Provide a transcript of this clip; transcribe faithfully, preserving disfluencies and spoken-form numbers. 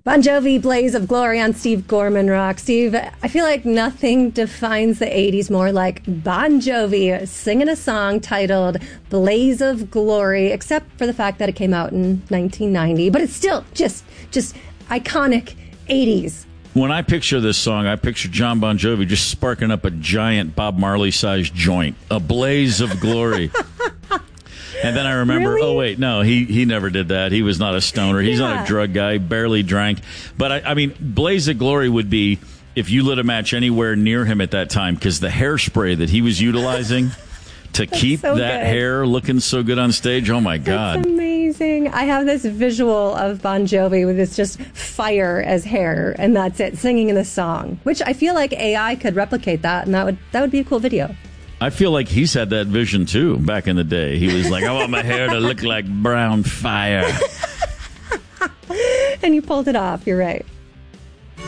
Bon Jovi, Blaze of Glory on Steve Gorman Rock. Steve, I feel like nothing defines the eighties more like Bon Jovi singing a song titled Blaze of Glory, except for the fact that it came out in nineteen ninety. But it's still just, just iconic eighties. When I picture this song, I picture John Bon Jovi just sparking up a giant Bob Marley-sized joint, a blaze of glory. And then I remember, Really? oh, wait, no, he, he never did that. He was not a stoner. He's Yeah. not a drug guy, barely drank. But, I, I mean, Blaze of Glory would be if you lit a match anywhere near him at that time, because the hairspray that he was utilizing to keep so that good. hair looking so good on stage, oh, my God. That's amazing. I have this visual of Bon Jovi with this just fire as hair, and that's it, singing in the song, which I feel like A I could replicate that, and that would that would be a cool video. I feel like he's had that vision, too, back in the day. He was like, I want my hair to look like brown fire. And you pulled it off. You're right.